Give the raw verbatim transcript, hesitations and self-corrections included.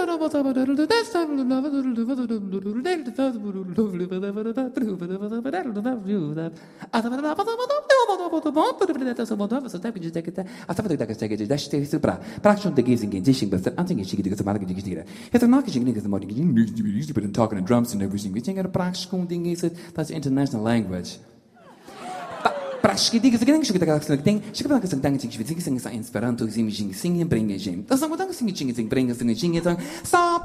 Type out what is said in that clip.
talking and drums and everything. We think that's international language. Prashki diga sing sing sing sing sing sing sing sing sing sing sing Esperanto sing sing sing bringe jim. Das sagen wir dann sing sing sing bringe sing sing sing. Sa